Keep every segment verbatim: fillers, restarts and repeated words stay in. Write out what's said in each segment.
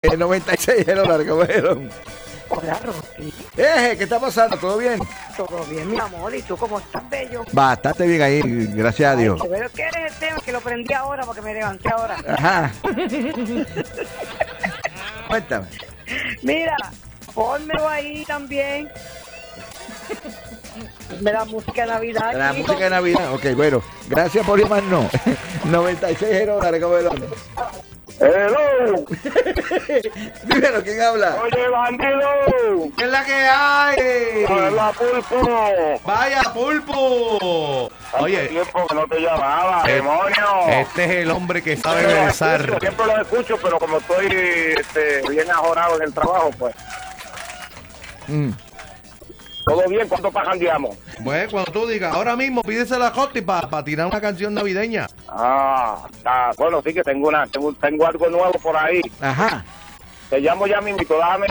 Eh, noventa y seis, hello, Largobelón. Hola, Rosy. Eh, ¿qué está pasando? ¿Todo bien? Todo bien, mi amor. ¿Y tú cómo estás, bello? Bastante bien ahí, gracias a Dios. Ay, pero ¿qué eres el tema? Que lo prendí ahora porque me levanté ahora. Ajá. Cuéntame. Mira, pónmelo ahí también. De la música de Navidad. La chico. música de Navidad. Ok, bueno. Gracias por llamarnos. noventa y seis, hello, Largobelón. ¡Hello! Dímelo, ¿quién habla? ¡Oye, bandido! ¿Qué es la que hay? ¡Hola, Pulpo! ¡Vaya, Pulpo! Hace Oye, tiempo que no te llamaba, eh, demonio. este es el hombre que sabe Siempre lo besar. escucho, Siempre lo escucho, pero como estoy este, bien ajorado en el trabajo, pues. Mm. ¿Todo bien? ¿Cuánto pajandeamos? Bueno, cuando tú digas, ahora mismo pídese la Costi para pa tirar una canción navideña. Ah, está. Bueno, sí que tengo una, tengo, tengo algo nuevo por ahí. Ajá. Te llamo ya mismito, dame.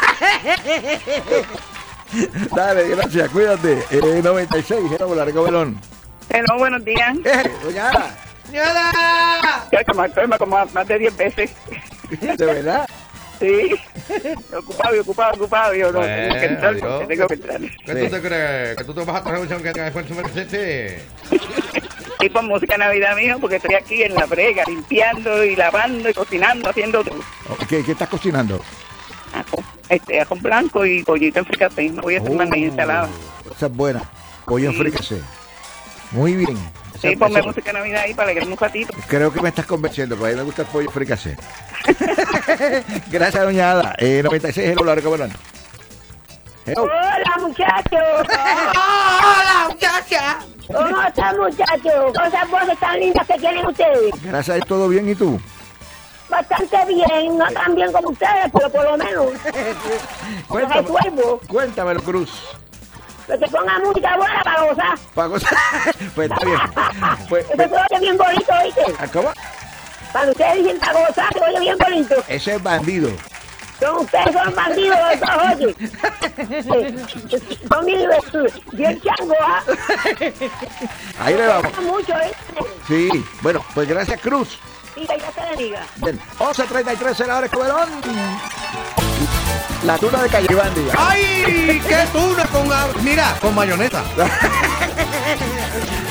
Dale, gracias, cuídate. Eh, noventa y seis, hello, Largobelón. Hello, buenos días. Eh, doña Ana, ¡Ñada! Ya que me enferma como más de diez veces. ¿de verdad? Sí. Ocupado, ocupado, ocupado. Yo no Bueno, tengo que entrar, adiós. porque tengo que entrar. ¿Qué Sí. tú te crees? ¿Que tú te vas a traer un que después tú me dices? Y con música Navidad, mijo, porque estoy aquí en la brega, limpiando y lavando y cocinando, haciendo todo. ¿Qué, qué estás cocinando? Ajo, este, ajo blanco y pollito en fricasé. Me voy a hacer una Oh, ensalada. esa es buena. Pollo en Sí. frícase. Muy bien. Sí, Esa- ponme esa- música Navidad ahí para alegrarme un ratito. Creo que me estás convenciendo, porque a mí me gusta el pollo fricase. Gracias, doña Ada. Eh, noventa y seis, hello, Largobelón. Hello. Hola, muchachos. ¡Hola, muchacha! ¿Cómo están, muchachos? Con esas voces tan lindas que tienen ustedes. Gracias, ¿todo bien? ¿Y tú? Bastante bien, no tan bien como ustedes, pero por lo menos los Cuéntame, resuelvo. cuéntamelo, Cruz. Que te pongan música buena para gozar. Pa' gozar. Pues está bien. Pues, Eso pues, se oye bien bonito, ¿oíste? ¿cómo? Cuando ustedes dicen para gozar, se oye bien bonito. Ese es bandido. Son ustedes, son bandidos, los dos, oye. Eh, Son bien, bien changos, ¿ah? Ahí le vamos. Mucho, ¿eh? Sí. Bueno, pues gracias, Cruz. Y que ya se le diga. Bien. once treinta y tres, senadores Coberón. La tuna de Calle Bandi. ¡Ay! ¡Qué tuna con... Mira, con mayonesa.